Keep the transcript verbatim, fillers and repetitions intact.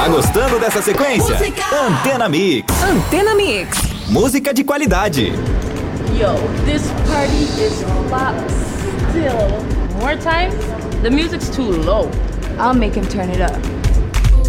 Tá gostando dessa sequência? Música. Antena Mix. Antena Mix. Música de qualidade. Yo, this party is flop still. More time? The music's too low. I'll make him turn it up.